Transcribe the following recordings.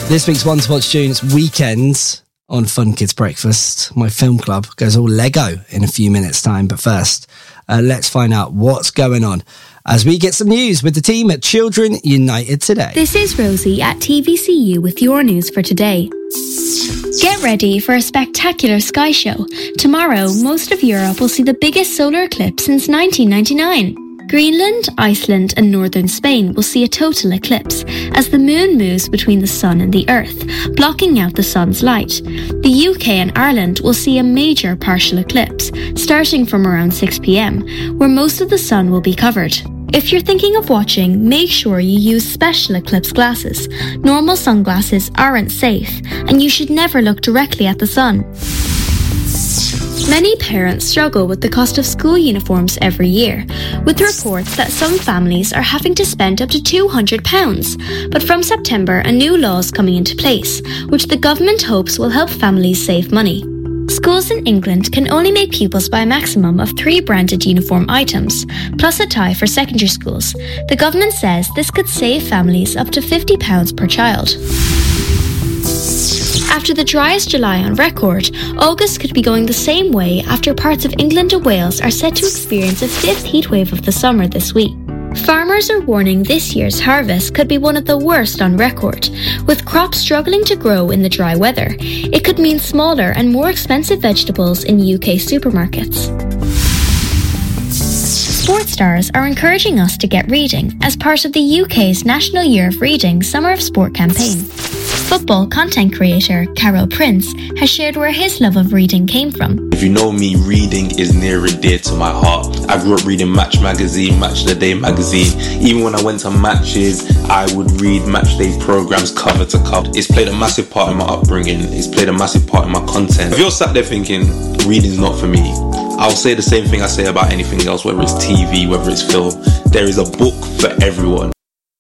This week's One to Watch Tunes weekends on Fun Kids Breakfast. My film club goes all Lego in a few minutes' time. But first, let's find out what's going on as we get some news with the team at Children United today. This is Rosie at TVCU with your news for today. Get ready for a spectacular sky show. Tomorrow, most of Europe will see the biggest solar eclipse since 1999. Greenland, Iceland and northern Spain will see a total eclipse as the moon moves between the sun and the earth, blocking out the sun's light. The UK and Ireland will see a major partial eclipse starting from around 6 p.m, where most of the sun will be covered. If you're thinking of watching, make sure you use special eclipse glasses. Normal sunglasses aren't safe, and you should never look directly at the sun. Many parents struggle with the cost of school uniforms every year, with reports that some families are having to spend up to £200. But from September, a new law is coming into place, which the government hopes will help families save money. Schools in England can only make pupils buy a maximum of 3 branded uniform items, plus a tie for secondary schools. The government says this could save families up to £50 per child. After the driest July on record, August could be going the same way after parts of England and Wales are set to experience a 5th heatwave of the summer this week. Farmers are warning this year's harvest could be one of the worst on record, with crops struggling to grow in the dry weather. It could mean smaller and more expensive vegetables in UK supermarkets. Sports stars are encouraging us to get reading as part of the UK's National Year of Reading Summer of Sport campaign. Football content creator Carol Prince has shared where his love of reading came from. If you know me, reading is near and dear to my heart. I grew up reading Match magazine, Match of the Day magazine. Even when I went to matches, I would read match day programs cover to cover. It's played a massive part in my upbringing. It's played a massive part in my content. If you're sat there thinking, reading's not for me, I'll say the same thing I say about anything else, whether it's TV, whether it's film. There is a book for everyone.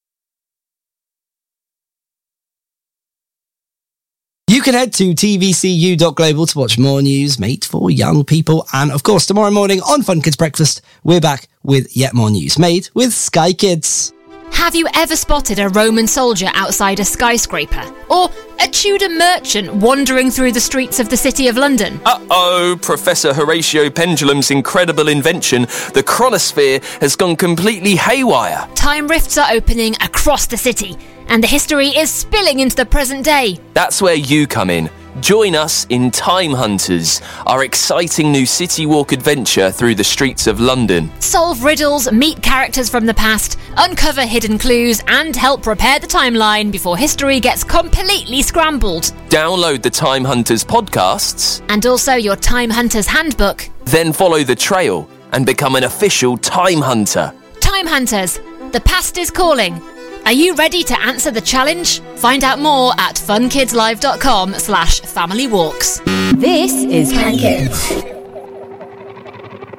You can head to tvcu.global to watch more news made for young people. And of course, tomorrow morning on Fun Kids Breakfast, we're back with yet more news made with Sky Kids. Have you ever spotted a Roman soldier outside a skyscraper? Or a Tudor merchant wandering through the streets of the City of London? Uh-oh, Professor Horatio Pendulum's incredible invention, the chronosphere, has gone completely haywire. Time rifts are opening across the city, and the history is spilling into the present day. That's where you come in. Join us in Time Hunters, our exciting new city walk adventure through the streets of London. Solve riddles, meet characters from the past, uncover hidden clues, and help repair the timeline before history gets completely scrambled. Download the Time Hunters podcasts. And also your Time Hunters handbook. Then follow the trail and become an official Time Hunter. Time Hunters, the past is calling. Are you ready to answer the challenge? Find out more at funkidslive.com/familywalks. This is Fun Kids.